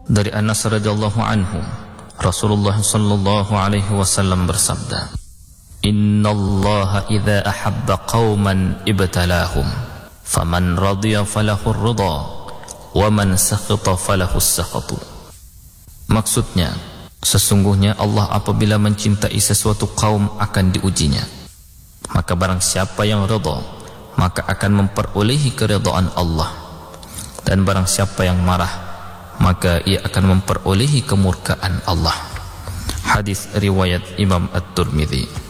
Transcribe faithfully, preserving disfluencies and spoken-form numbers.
Dari Anas radhiyallahu anhu, Rasulullah sallallahu alaihi wasallam bersabda, "Innallaha idza ahabba qauman ibtalahum, faman radiya falahu ar-ridha, wa man sakhita falahu as-sakhatu." Maksudnya, sesungguhnya Allah apabila mencintai sesuatu kaum akan diujinya. Maka barang siapa yang ridha, maka akan memperolehi keridhaan Allah. Dan barang siapa yang marah, maka ia akan memperolehi kemurkaan Allah. Hadis riwayat Imam At-Tirmidzi.